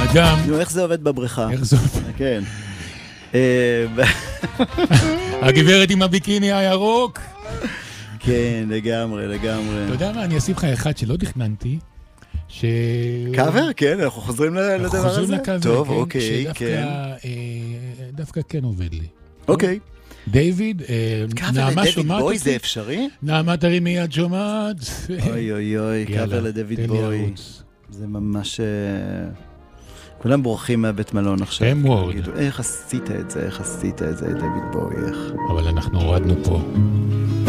וגם... נו, איך זה עובד בבריכה? איך זה עובד? כן. הגברת עם הביקיני הירוק. כן, לגמרי, לגמרי. אתה יודע מה, אני אשים לך אחד שלא תכננתי. קאבר? כן, אנחנו חוזרים לדבר הזה? אנחנו חוזרים לקאבר, טוב, כן, אוקיי, כן. דווקא כן עובד לי. אוקיי. דיוויד, קאבר לדויד בוי זה אפשרי? נעמה תרים מיד שומעת. אוי אוי אוי, קאבר לדויד תן לי בוי. ערוץ. זה ממש... כולם בורחים מהבית מלון עכשיו. הם וורד. איך עשית את זה, איך עשית את זה, דויד בוי, איך? אבל אנחנו הורדנו פה.